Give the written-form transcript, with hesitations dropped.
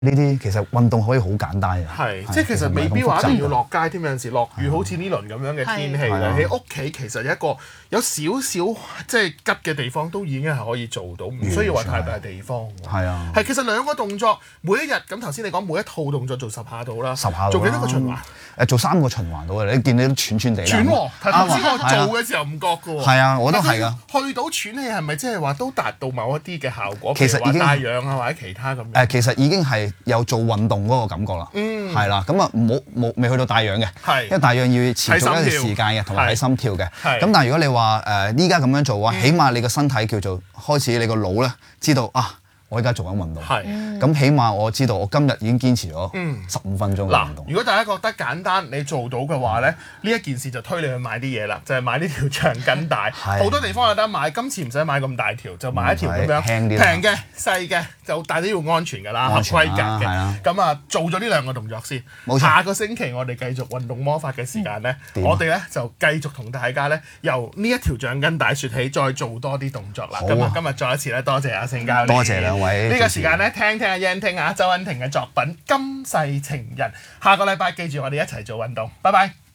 呢啲其實運動可以好簡單嘅， 係即係其實未必話一定要落街添，有陣時落雨，好似呢輪咁樣嘅天氣咧，喺屋企其實有少少即係急嘅地方都已經係可以做到，唔需要話太大地方。 係啊， 係其實兩個動作，每一日咁頭先你講每一套動作做10下到啦，做幾多個循環？ 做3個循環到嘅，你見你都喘喘地啦。 喘喎，頭先我做嘅時候唔覺嘅喎。 係啊，我都係㗎。 去到喘氣係咪即係話都達到某一啲嘅效果？ 其實已經帶氧啊，或者其他咁樣。 其實已經係有做運動嗰個感覺啦。係啦，咁啊未去到帶氧嘅，因為帶氧要持續一段時間嘅，同埋睇心跳嘅。咁但係如果你話依家咁樣做嘅話，起碼你個身體叫做開始，你個腦咧知道啊。我而家做緊運動，咁起碼我知道我今日已經堅持咗15分鐘嘅運動。 如果大家覺得簡單，你做到嘅話咧，呢一件事就推你去買啲嘢啦，就係買呢條長筋帶。好多地方有得買，今次唔使買咁大條，就買一條咁樣平嘅、細嘅，就大啲要安全㗎啦，合規格嘅。咁啊，做咗呢兩個動作先。下個星期我哋繼續運動魔法嘅時間咧，我哋咧就繼續同大家咧由呢一條長筋帶説起，再做多啲動作啦。咁啊，今日再一次咧，多謝阿聖教練。 多謝兩位。 呢個時間咧，聽阿 Yan 聽下周恩婷嘅作品《今世情人》。下個禮拜記住我哋一齊做運動，拜拜。